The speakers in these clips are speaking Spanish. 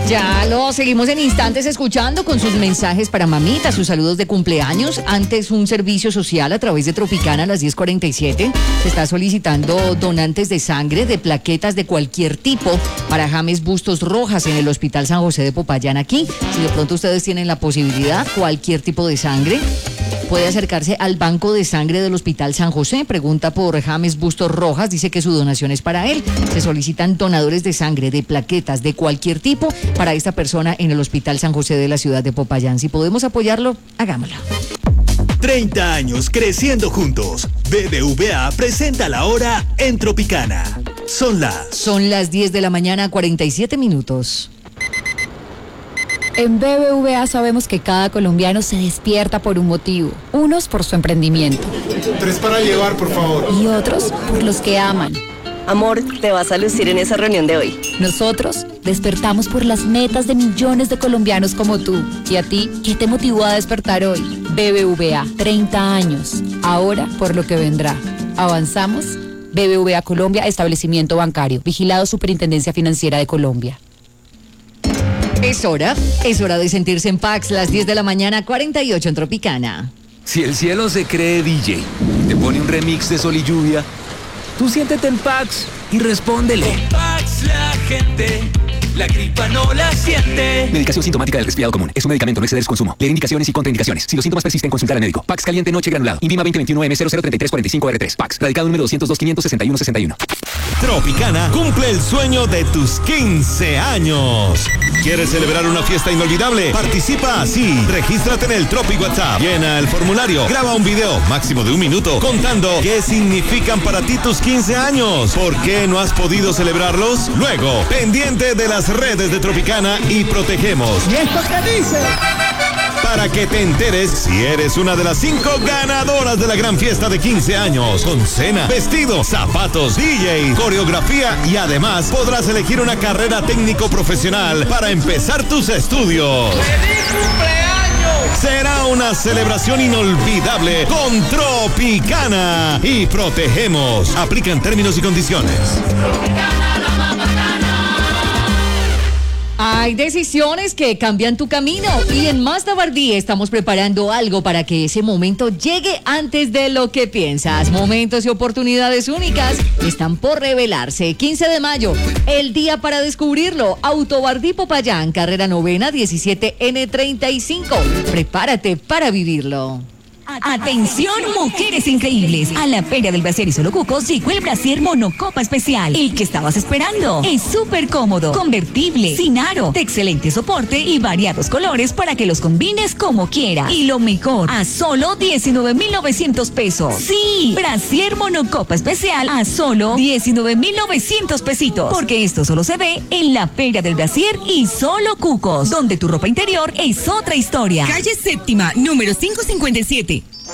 Ya lo seguimos en instantes escuchando con sus mensajes para mamita, sus saludos de cumpleaños. Antes, un servicio social a través de Tropicana a las 10:47. Se está solicitando donantes de sangre, de plaquetas de cualquier tipo para James Bustos Rojas en el Hospital San José de Popayán aquí. Si de pronto ustedes tienen la posibilidad, cualquier tipo de sangre, puede acercarse al banco de sangre del Hospital San José. Pregunta por James Bustos Rojas, dice que su donación es para él. Se solicitan donadores de sangre, de plaquetas, de cualquier tipo para esta persona en el Hospital San José de la ciudad de Popayán. Si podemos apoyarlo, hagámoslo. 30 años creciendo juntos. BBVA presenta la hora en Tropicana. Son las 10 de la mañana, 47 minutos. En BBVA sabemos que cada colombiano se despierta por un motivo. Unos por su emprendimiento. 3 para llevar, por favor. Y otros por los que aman. Amor, te vas a lucir en esa reunión de hoy. Nosotros despertamos por las metas de millones de colombianos como tú. ¿Y a ti, qué te motivó a despertar hoy? BBVA, 30 años. Ahora por lo que vendrá. ¿Avanzamos? BBVA Colombia, establecimiento bancario. Vigilado Superintendencia Financiera de Colombia. Es hora de sentirse en Pax, las 10 de la mañana, 48 en Tropicana. Si el cielo se cree DJ y te pone un remix de Sol y Lluvia, tú siéntete en Pax y respóndele. Con Pax la gente, la gripa no la siente. Medicación sintomática del resfriado común. Es un medicamento, no exceder su consumo. Leer indicaciones y contraindicaciones. Si los síntomas persisten, consultar al médico. Pax caliente noche granulado. Invima 2021M003345R3. Pax. Radicado número 202-561-61. Tropicana cumple el sueño de tus 15 años. ¿Quieres celebrar una fiesta inolvidable? Participa así. Regístrate en el Tropi WhatsApp. Llena el formulario. Graba un video, máximo de 1 minuto, contando qué significan para ti tus 15 años. ¿Por qué no has podido celebrarlos? Luego, pendiente de las redes de Tropicana y protegemos. ¿Y esto qué dice? Para que te enteres si eres una de las 5 ganadoras de la gran fiesta de 15 años. Con cena, vestido, zapatos, DJ, coreografía y además podrás elegir una carrera técnico profesional para empezar tus estudios. ¡Feliz cumpleaños! Será una celebración inolvidable con Tropicana y protegemos. Aplican términos y condiciones. Hay decisiones que cambian tu camino y en Mazda Bardí estamos preparando algo para que ese momento llegue antes de lo que piensas. Momentos y oportunidades únicas están por revelarse. 15 de mayo, el día para descubrirlo. Auto Bardí Popayán, carrera novena 17N35. Prepárate para vivirlo. Atención, mujeres increíbles. A la Feria del Brasier y Solo Cucos llegó el Brasier Monocopa Especial. El que estabas esperando. Es súper cómodo, convertible, sin aro, de excelente soporte y variados colores para que los combines como quieras. Y lo mejor, a solo 19,900 pesos. Sí, Brasier Monocopa Especial a solo 19,900 pesitos. Porque esto solo se ve en la Feria del Brasier y Solo Cucos, donde tu ropa interior es otra historia. Calle Séptima, número 557.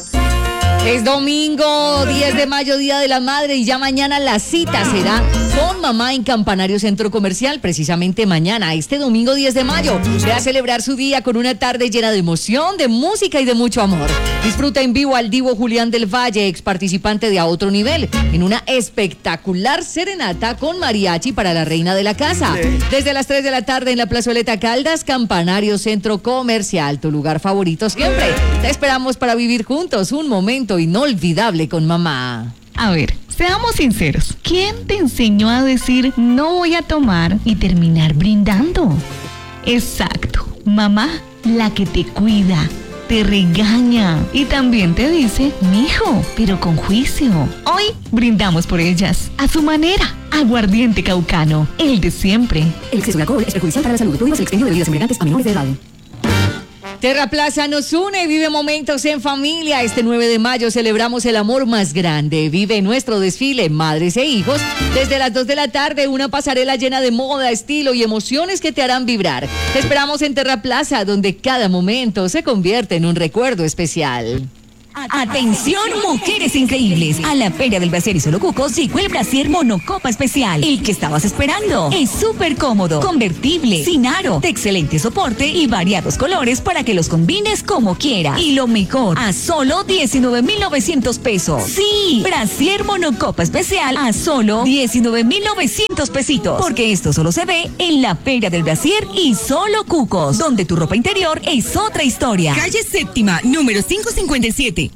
Es domingo, 10 de mayo, Día de la Madre, y ya mañana la cita será con mamá en Campanario Centro Comercial, precisamente mañana, este domingo 10 de mayo. Ve a celebrar su día con una tarde llena de emoción, de música y de mucho amor. Disfruta en vivo al divo Julián del Valle, ex participante de A Otro Nivel, en una espectacular serenata con mariachi para la reina de la casa. Desde las 3 de la tarde en la Plazoleta Caldas, Campanario Centro Comercial, tu lugar favorito siempre. Te esperamos para vivir juntos un momento inolvidable con mamá. A ver, seamos sinceros. ¿Quién te enseñó a decir no voy a tomar y terminar brindando? Exacto, mamá, la que te cuida, te regaña y también te dice, mijo, pero con juicio. Hoy brindamos por ellas, a su manera. Aguardiente Caucano, el de siempre. El exceso de alcohol es perjudicial para la salud. Prohíbas el expendio de bebidas embriagantes a menores de edad. Terraplaza nos une, vive momentos en familia. Este 9 de mayo celebramos el amor más grande. Vive nuestro desfile Madres e Hijos. Desde las 2 de la tarde, una pasarela llena de moda, estilo y emociones que te harán vibrar. Te esperamos en Terraplaza, donde cada momento se convierte en un recuerdo especial. Atención, mujeres increíbles. A la Feria del Brasier y Solo Cuco llegó el Brasier Monocopa Especial. El que estabas esperando. Es súper cómodo, convertible, sin aro, de excelente soporte y variados colores para que los combines como quieras. Y lo mejor, a solo 19,900 pesos. Sí, Brasier Monocopa Especial a solo 19,900 pesitos. Porque esto solo se ve en la Feria del Brasier y Solo Cucos, donde tu ropa interior es otra historia. Calle Séptima, número 557.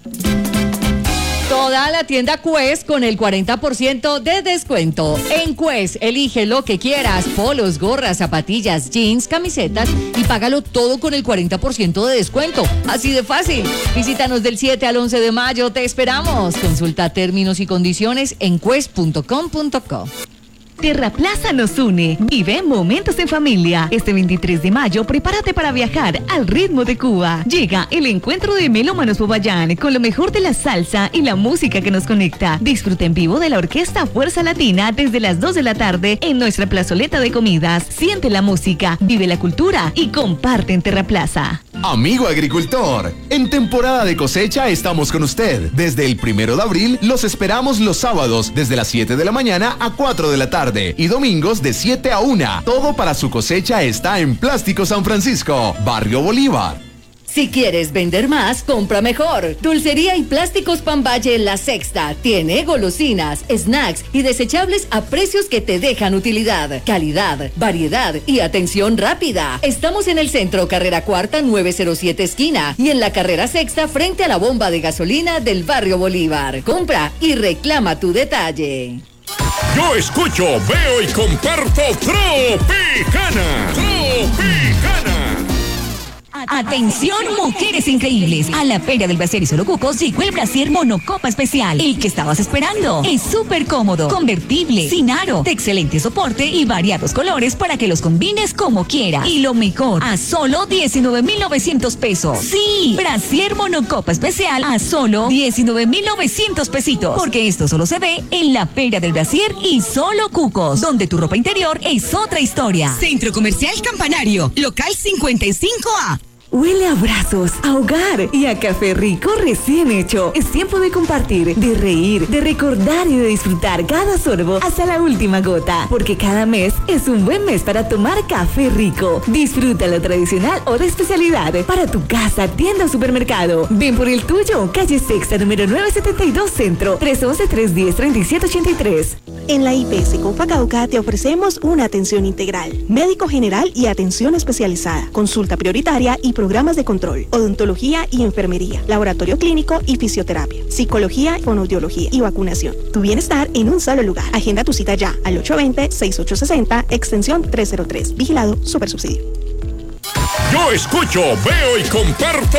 Toda la tienda Quest con el 40% de descuento. En Quest, elige lo que quieras: polos, gorras, zapatillas, jeans, camisetas, y págalo todo con el 40% de descuento. Así de fácil. Visítanos del 7 al 11 de mayo. Te esperamos. Consulta términos y condiciones en quest.com.co. Terraplaza nos une. Vive momentos en familia. Este 23 de mayo, prepárate para viajar al ritmo de Cuba. Llega el encuentro de Melómanos Popayán con lo mejor de la salsa y la música que nos conecta. Disfruta en vivo de la Orquesta Fuerza Latina desde las 2 de la tarde en nuestra plazoleta de comidas. Siente la música, vive la cultura y comparte en Terraplaza. Amigo agricultor, en temporada de cosecha estamos con usted. Desde el 1 de abril los esperamos los sábados desde las 7 de la mañana a 4 de la tarde y domingos de 7 a 1. Todo para su cosecha está en Plástico San Francisco, Barrio Bolívar. Si quieres vender más, compra mejor. Dulcería y Plásticos Pan Valle La Sexta tiene golosinas, snacks y desechables a precios que te dejan utilidad, calidad, variedad y atención rápida. Estamos en el centro, carrera cuarta 907 esquina, y en la carrera sexta frente a la bomba de gasolina del Barrio Bolívar. Compra y reclama tu detalle. Yo escucho, veo y comparto Tropicana. Tropicana. Atención, mujeres increíbles. A la Feria del Brasier y Solo Cucos llegó el Brasier Monocopa Especial. El que estabas esperando. Es súper cómodo, convertible, sin aro, de excelente soporte y variados colores para que los combines como quieras. Y lo mejor, a solo 19,900 pesos. Sí, Brasier Monocopa Especial a solo 19,900 pesitos. Porque esto solo se ve en la Feria del Brasier y Solo Cucos, donde tu ropa interior es otra historia. Centro Comercial Campanario, local 55A. Huele a abrazos, a hogar y a café rico recién hecho. Es tiempo de compartir, de reír, de recordar y de disfrutar cada sorbo hasta la última gota. Porque cada mes es un buen mes para tomar café rico. Disfruta lo tradicional o de especialidad para tu casa, tienda o supermercado. Ven por el tuyo. Calle Sexta, número 972 Centro, 311-310-3783. En la IPS Copa Cauca te ofrecemos una atención integral, médico general y atención especializada, consulta prioritaria y programas de control, odontología y enfermería, laboratorio clínico y fisioterapia, psicología, fonoaudiología y vacunación. Tu bienestar en un solo lugar. Agenda tu cita ya al 820-6860, extensión 303. Vigilado Supersubsidio. Yo escucho, veo y comparto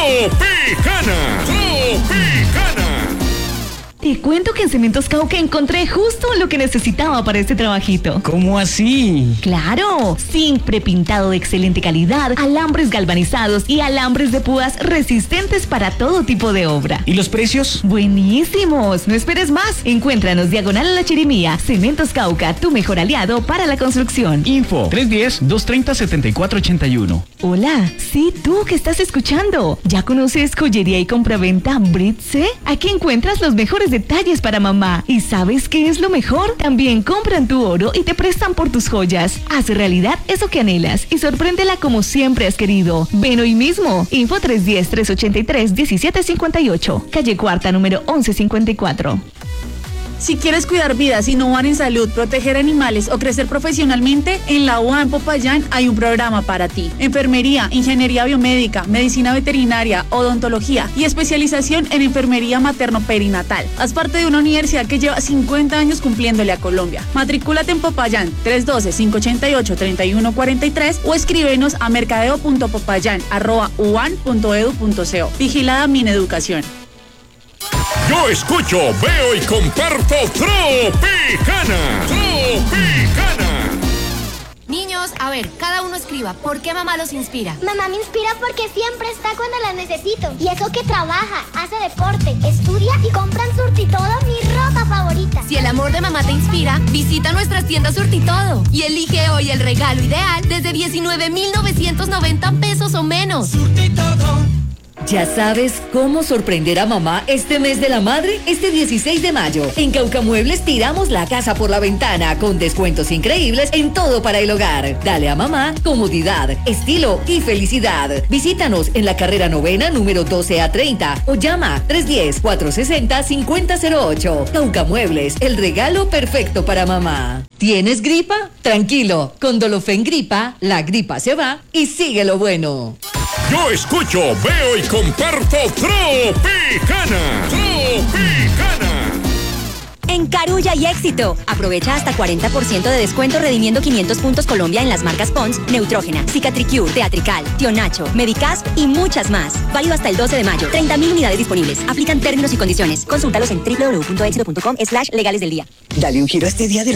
Tropicana. Tropicana. Te cuento que en Cementos Cauca encontré justo lo que necesitaba para este trabajito. ¿Cómo así? ¡Claro! Zinc prepintado de excelente calidad, alambres galvanizados y alambres de púas resistentes para todo tipo de obra. ¿Y los precios? ¡Buenísimos! No esperes más. Encuéntranos diagonal a la Chirimía. Cementos Cauca, tu mejor aliado para la construcción. Info 310-230-7481. Hola, sí, tú que estás escuchando. ¿Ya conoces Joyería y Compraventa Britse? Aquí encuentras los mejores detalles para mamá. ¿Y sabes qué es lo mejor? También compran tu oro y te prestan por tus joyas. Haz realidad eso que anhelas y sorpréndela como siempre has querido. Ven hoy mismo. Info 310-383-1758. Calle Cuarta, número 1154. Si quieres cuidar vidas, innovar en salud, proteger animales o crecer profesionalmente, en la UAM Popayán hay un programa para ti. Enfermería, ingeniería biomédica, medicina veterinaria, odontología y especialización en enfermería materno-perinatal. Haz parte de una universidad que lleva 50 años cumpliéndole a Colombia. Matricúlate en Popayán 312-588-3143 o escríbenos a mercadeo.popayán@uan.edu.co. Vigilada Mineducación. Yo escucho, veo y comparto Tropicana. Tropicana. Niños, a ver, cada uno escriba, ¿por qué mamá los inspira? Mamá me inspira porque siempre está cuando la necesito. Y eso que trabaja, hace deporte, estudia y compra en Surtitodo mi ropa favorita. Si el amor de mamá te inspira, visita nuestras tiendas Surtitodo y elige hoy el regalo ideal desde 19,990 pesos o menos. Surtitodo. ¿Ya sabes cómo sorprender a mamá este mes de la madre? Este 16 de mayo, en Cauca Muebles tiramos la casa por la ventana con descuentos increíbles en todo para el hogar. Dale a mamá comodidad, estilo y felicidad. Visítanos en la carrera novena número 12A30 o llama 310-460-5008. Cauca Muebles, el regalo perfecto para mamá. ¿Tienes gripa? Tranquilo, con Dolofen Gripa, la gripa se va y sigue lo bueno. Yo escucho, veo y comparto Tropicana. Tropicana. En Carulla y Éxito. Aprovecha hasta 40% de descuento redimiendo 500 puntos Colombia en las marcas Pons, Neutrógena, Cicatricure, Teatrical, Tío Nacho, Medicasp y muchas más. Válido hasta el 12 de mayo. 30.000 unidades disponibles. Aplican términos y condiciones. Consúltalos en www.éxito.com/legales del día. Dale un giro a este día de